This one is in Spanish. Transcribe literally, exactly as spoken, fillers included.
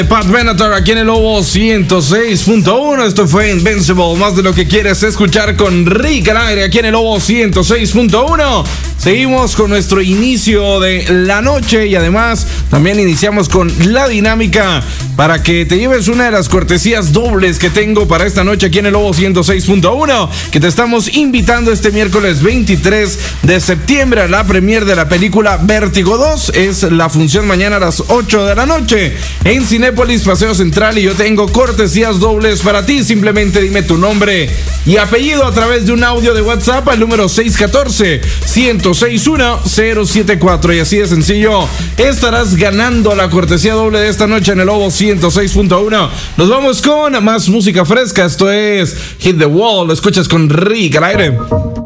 Pat Benatar aquí en el Lobo ciento seis punto uno. Esto fue Invincible, más de lo que quieres escuchar con Rick al aire aquí en el Lobo ciento seis punto uno. Seguimos con nuestro inicio de la noche y además también iniciamos con la dinámica para que te lleves una de las cortesías dobles que tengo para esta noche aquí en el Lobo ciento seis punto uno, que te estamos invitando este miércoles veintitrés de septiembre a la premier de la película Vértigo dos. Es la función mañana a las ocho de la noche en Cinépolis Paseo Central y yo tengo cortesías dobles para ti. Simplemente dime tu nombre y apellido a través de un audio de WhatsApp al número seis uno cuatro, uno cero seis uno, cero siete cuatro y así de sencillo estarás ganando la cortesía doble de esta noche en el Lobo ciento seis punto uno. Nos vamos con más música fresca. Esto es Hit the Wall. Lo escuchas con Rick al aire.